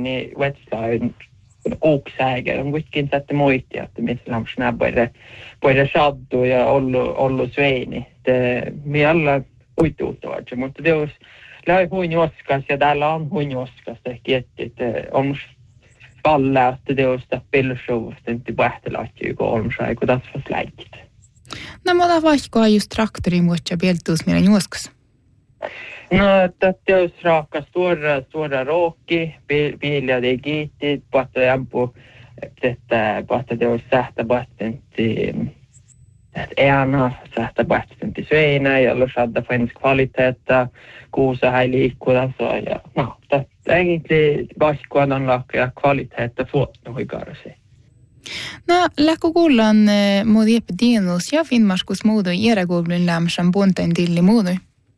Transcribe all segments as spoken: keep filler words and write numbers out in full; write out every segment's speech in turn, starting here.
Sveini Wetslain oksäger on kuitenkin tätä muisti, että missä on snabbare voida saddu ja ollu ollu Sveini. Det me alla uituuttavat, mutta teos läi huin joskas ja täällä on huin joskas ehkä että on palla että teos ta pilshow inte vähtelaatti kun on sai kun tässä fast läikit. No mutta vaikka just traktori mutta peltus meidän joskas. No, tämä on raaka suora, suora rookki, vilja det gitit, patta jampu, että patta det on sähtä patentti, että ena sähtä patentti Sveina, jolla saada finns kvalitetta, kuusa här liikkuda så ja, no, det är egentligen vaikka on lakka kvalitetta fått noikarasi. No, läkku kuullaan muudi epidemius ja Finnmarskus muudu iäräkuulun lämmösen pontain tilli muudu.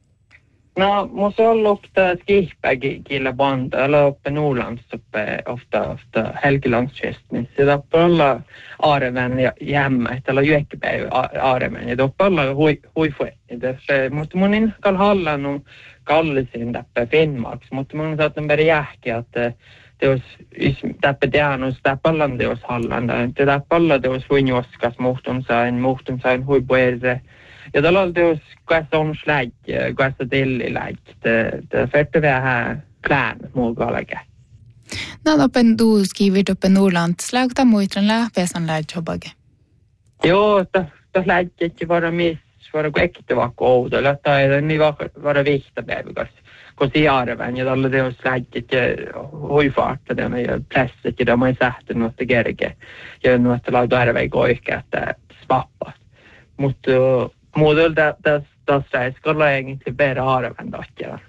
No, musta on ollut skihpäkillä banda, eller uppe Norrlands uppe ofta, ofta Helgelandskystni. Se tappaa olla Aarevän ja jämmä, eller Jyekkipäivä Aarevän, ja tappaa olla huifuetni. Mutta mun in kall hallan on kallisin tappaa Finnmarks, mutta mun saat on beri jähkiä, että teos tappaa teanus, tappaa olla teos hallan. Te tappaa olla teos huinjoskas, muhtun sain, muhtun sain huipuerre. Ja tällä on teos, kuinka on slägg, kuinka tillilägg. Det färte vi här klän muokalake. No, open du skrivit uppe Norrland. Slagta muitran lähpeäsan läggjobage. Joo, det slägg inte vara miss, vara äkta var koudella. Tai niin vara vihtapäiväkas. Kun siarven, ja tällä teos slägg inte huifarta, det med presset, ja det man sähtä något gerke. Ja något lauta arvei koihkä, että spappat. Mutta muodolta tässä ska olla egentligen bara Aarevän takia.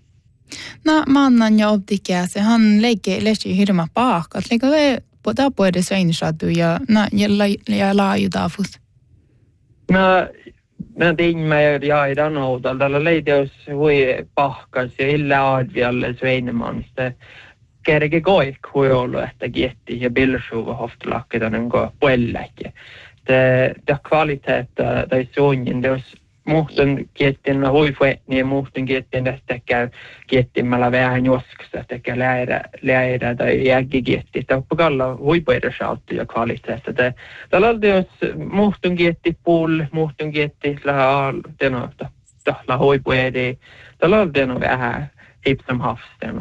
No, mannen ja optikia, se han lägger lägger hirma paak, att lägga det på där på det Sveinsadu ja na ja laaju dafus. No, no tiimme ja i den hotel, där lägger hui pahkas ja illa advialle Sveinemanste. Kerke goik hui ollut, että gietti ja bilsuva hoftolakki tämän ko puelläkin. Det det kvalitet det är så ingen det muuten gettin huifuetni muuten gettin tästä käy gettin mala vähän josksa että läira läira tai jägi getti tappakalla huipuedesalta ja kvalitet det tällä on jos muuten getti pool muuten getti la denota la huipuedi tällä on den vähän hipsam hafsten.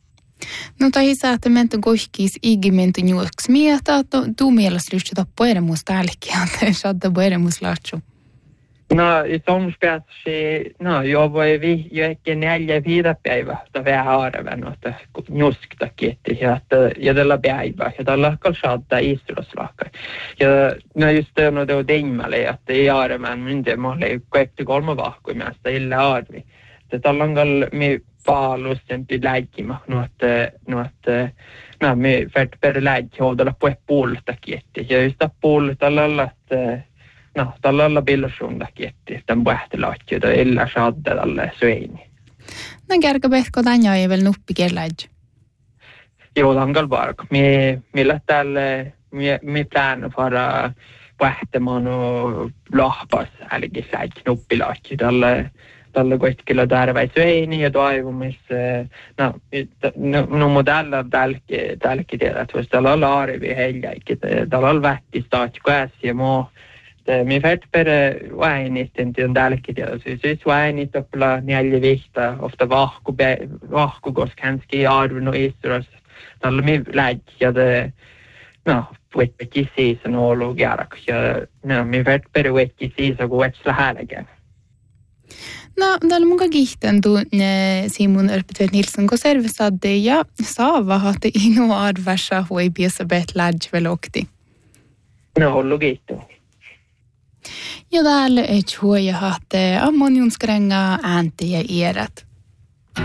No tai saatte menty koskis igimentu juoks mieltä että tu mielestä lyhtsä poeremus tälkiä että saada poeremus laatsu. No i somspäässä no jag var vi ju inte neljä viida päivä då vi Aarevän att juskta kitti ja että ja tällä päivä ja tällä kall saada istuslakka. Ja no just det no det dimmälle että i Aarevän mynte malle kaikki kolme vahkuimasta illa arvi. Det tallan kall mi paalusten till läikima nuot nuot no me färt per läikki hodella på ett puolta kitti ja just puolta tällä että no tällä bilsunda kitti tämän vähtelaatio tai illa saada tälle Sveini. No kärkä behko tanja ei vel nuppi kelläj. Joo tangal bark me millä tälle me me plan för vähteman och lahpas älgi säg knuppilaatio tälle tällä koitkilla tarvai Sveini ja toivomis no no, no modella tälki tälki tiedät jos tällä on arvi heljäkin tällä on vähti staat käsi ja mo min färt per väinit inte den tälki tiedät siis siis väinit uppla neljä vihta ofta vahku vahku koska kanski arvi no isturas tällä mi lägg ja det no vetki siis on ollut järk ja no min färt per vetki siis on kuetsla hälgän. No, täällä mun kihten tu Simon Örpetvet Nilsson ko servisadde ja saava hatte inu arvassa hui piesa bet lajvelokti. No, logittu. Ja täällä et huoja hatte ammoniumskrenga äänti ja ierat.